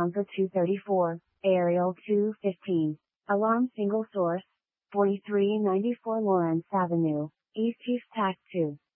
Pumper 234, Aerial 215. Alarm single source, 4394 Lawrence Avenue, East Chief TAC 2.